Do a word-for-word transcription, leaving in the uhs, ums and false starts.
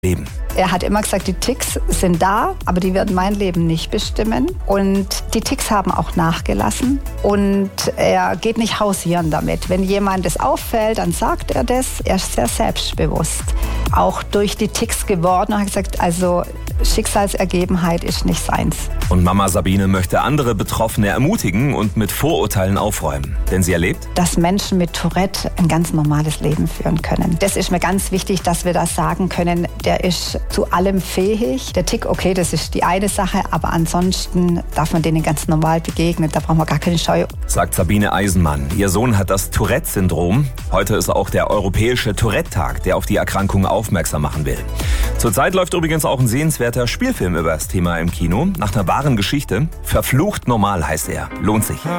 Leben. Er hat immer gesagt, die Tics sind da, aber die werden mein Leben nicht bestimmen. Und die Tics haben auch nachgelassen. Und er geht nicht hausieren damit. Wenn jemand das auffällt, dann sagt er das. Er ist sehr selbstbewusst. Auch durch die Tics geworden. Er hat gesagt, also Schicksalsergebenheit ist nicht seins. Und Mama Sabine möchte andere Betroffene ermutigen und mit Vorurteilen aufräumen. Denn sie erlebt, dass Menschen mit Tourette ein ganz normales Leben führen können. Das ist mir ganz wichtig, dass wir das sagen können. Der ist zu allem fähig. Der Tic, okay, das ist die eine Sache, aber ansonsten darf man denen ganz normal begegnen. Da brauchen wir gar keine Scheu. Sagt Sabine Eisenmann. Ihr Sohn hat das Tourette-Syndrom. Heute ist auch der Europäische Tourette-Tag, der auf die Erkrankung aufmerksam machen will. Zurzeit läuft übrigens auch ein sehenswerter Spielfilm über das Thema im Kino. Nach einer wahren Geschichte. Verflucht normal heißt er. Lohnt sich.